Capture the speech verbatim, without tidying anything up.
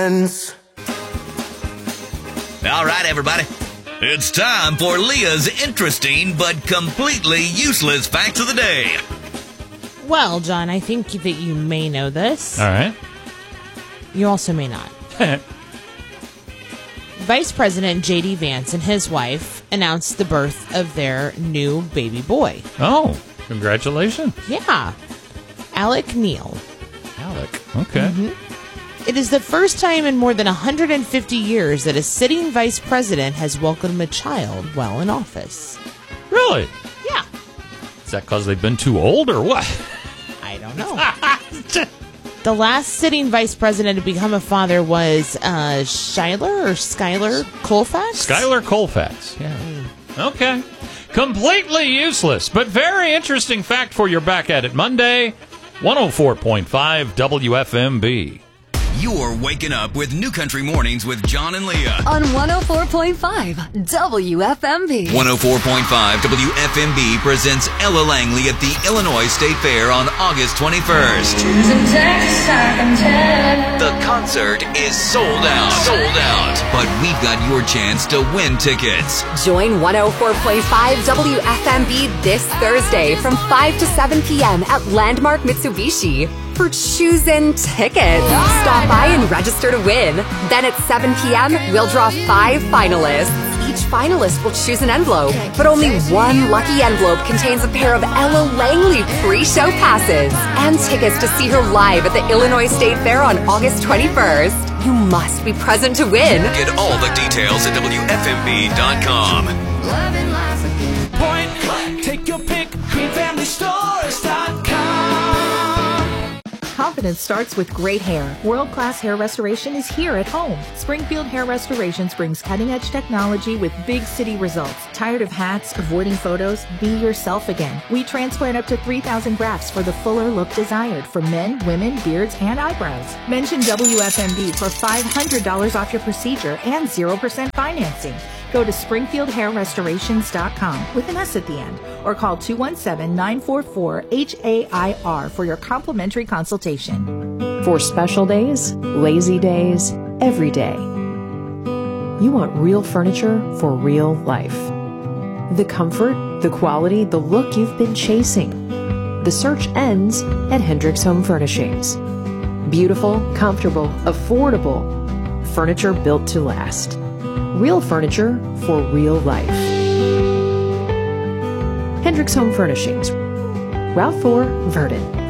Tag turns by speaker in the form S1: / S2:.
S1: All right, everybody. It's time for Leah's interesting but completely useless facts of the day.
S2: Well, John, I think that you may know this.
S3: All right.
S2: You also may not. Vice President J D Vance and his wife announced the birth of their new baby boy.
S3: Oh, congratulations.
S2: Yeah. Alec Neal.
S3: Alec. Okay.
S2: Mm-hmm. It is the first time in more than one hundred fifty years that a sitting vice president has welcomed a child while in office.
S3: Really?
S2: Yeah.
S3: Is that because they've been too old or what?
S2: I don't know. The last sitting vice president to become a father was uh, Schuyler or Schuyler Colfax?
S3: Schuyler Colfax, yeah. Mm. Okay. Completely useless, but very interesting fact for your Back at It Monday. one oh four point five W F M B.
S1: You're waking up with New Country Mornings with John and Leah.
S4: On one oh four point five W F M B.
S1: one oh four point five W F M B presents Ella Langley at the Illinois State Fair on August twenty-first. The concert is sold out. Sold out. But we've got your chance to win tickets.
S4: Join one oh four point five W F M B this Thursday from five to seven p.m. at Landmark Mitsubishi for Choosing Tickets. Stop by and register to win. Then at seven p.m., we'll draw five finalists. Each finalist will choose an envelope, but only one lucky envelope contains a pair of Ella Langley pre-show passes and tickets to see her live at the Illinois State Fair on August twenty-first. You must be present to win.
S1: Get all the details at W F M B dot com.
S5: Point, take your pick, green family stores dot com.
S6: Confidence starts with great hair. World-class hair restoration is here at home. Springfield Hair Restorations brings cutting-edge technology with big city results. Tired of hats, avoiding photos? Be yourself again. We transplant up to three thousand grafts for the fuller look desired for men, women, beards, and eyebrows. Mention W F M B for five hundred dollars off your procedure and zero percent financing. Go to Springfield Hair Restorations dot com with an S at the end or call two one seven, nine four four, H A I R for your complimentary consultation.
S7: For special days, lazy days, every day. You want real furniture for real life. The comfort, the quality, the look you've been chasing. The search ends at Hendricks Home Furnishings. Beautiful, comfortable, affordable. Furniture built to last. Real furniture for real life. Hendricks Home Furnishings. Route four, Verdon.